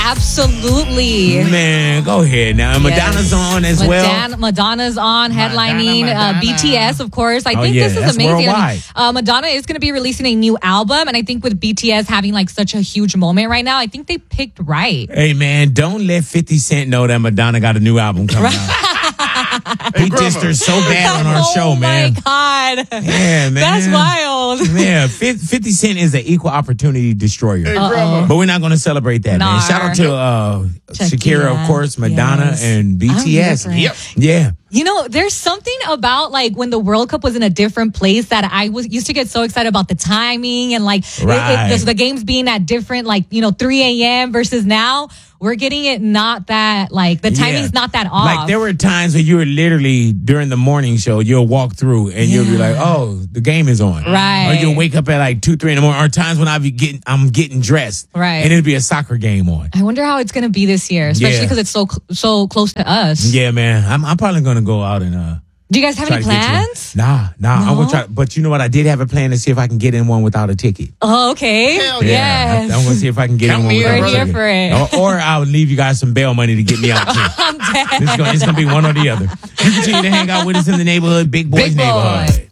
Absolutely. Man, go ahead now. And Madonna's on as well. Madonna's on, headlining Madonna. BTS, of course. I think this is that's amazing. worldwide. Madonna is going to be releasing a new album, and I think with BTS having like such a huge moment right now, I think they picked right. Hey, man, don't let 50 Cent know that Madonna got a new album coming out. He dissed her so bad on our show, man. Oh, my God. Yeah, man. That's wild. Yeah, 50 Cent is an equal opportunity destroyer. Uh-oh. But we're not going to celebrate that, man. Shout out to Shakira, of course, Madonna, and BTS. Yep. Yeah. You know, there's something about like when the World Cup was in a different place that I used to get so excited about the timing and like the games being at different, like, 3 a.m. versus now. We're getting it not that, like, the timing's not that off. Like, there were times where you were literally, during the morning show, you'll walk through and you'll be like, oh, the game is on. Right. Or you'll wake up at like 2, 3 in the morning. Or times when I'm getting dressed. Right. And it'll be a soccer game on. I wonder how it's going to be this year, especially because it's so close to us. Yeah, man. I'm probably going to go out and... Do you guys have any plans? Nah. No? I'm gonna try. But you know what? I did have a plan to see if I can get in one without a ticket. Oh, okay. Hell Yeah, yes. I'm gonna see if I can get in one without a ticket. We're here for it. Or I'll leave you guys some bail money to get me out too. I'm dead. It's gonna be one or the other. You continue to hang out with us in the neighborhood, Big Boys Big Boy. Neighborhood.